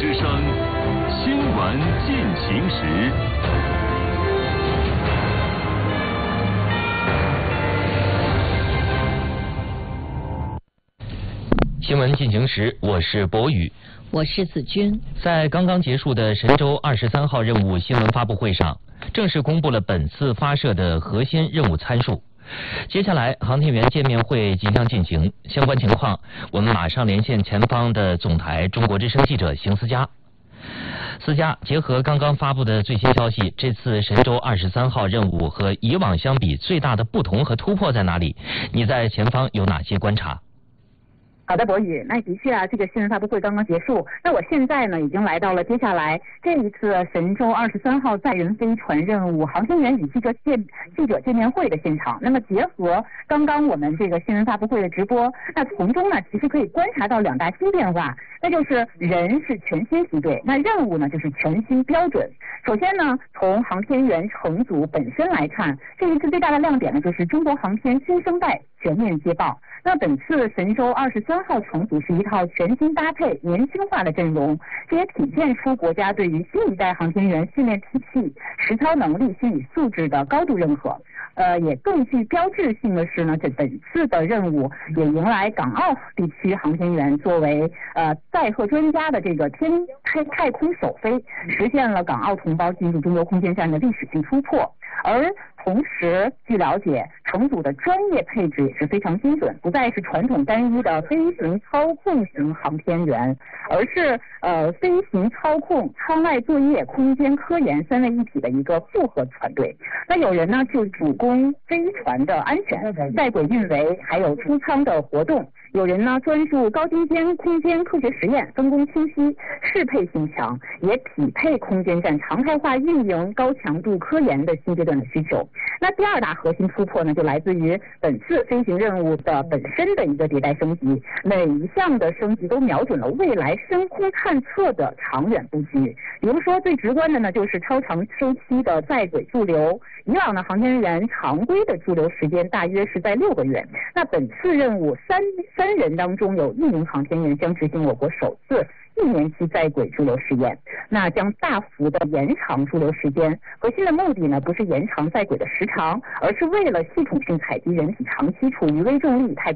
之声新闻进行时。 新闻进行时，我是博宇， 我是子君。 在刚刚结束的神舟23号任务新闻发布会上，正式公布了本次发射的核心任务参数。接下来航天员见面会即将进行，相关情况我们马上连线前方的总台中国之声记者邢思佳。思佳，结合刚刚发布的最新消息，这次神舟23号任务和以往相比最大的不同和突破在哪里？你在前方有哪些观察？ 好的，博宇，那的确啊，这个新闻发布会刚刚结束，那我现在呢已经来到了接下来这一次神舟23号载人飞船任务航天员与记者见面会的现场。那么结合刚刚我们这个新闻发布会的直播，那从中呢其实可以观察到两大新变化，那就是人是全新梯队，那任务呢就是全新标准。首先呢，从航天员乘组本身来看，这一次最大的亮点呢就是中国航天新生代全面接棒。那本次神舟23号乘组是一套全新搭配、年轻化的阵容，这也体现出国家对于新一代航天员训练体系、实操能力、心理素质的高度认可。也更具标志性的是呢，这本次的任务也迎来港澳地区航天员作为载荷专家的这个太空首飞，实现了港澳同胞进入中国空间站的历史性突破。而同时，据了解，乘组的专业配置也是非常精准，不再是传统单一的飞行操控型航天员，而是飞行操控、舱外作业、空间科研三位一体的一个复合团队。那有人呢就主攻飞船的安全、在轨运维，还有出舱的活动；有人呢专注高精尖空间科学实验，分工清晰，适配性强，也匹配空间站常态化运营、高强度科研的新阶段的需求。那第二大核心突破呢，就来自于本次飞行任务的本身的一个迭代升级，每一项的升级都瞄准了未来深空探测的长远布局。比如说最直观的呢，就是超长周期的在轨驻留。以往呢，航天员常规的驻留时间大约是在6个月，那本次任务三人当中有1名航天员将执行我国首次1年期在轨驻留试验，那将大幅的延长驻留时间。核心的目的呢，不是延长在轨的时长，而是为了系统性采集人体长期处于微重力、太空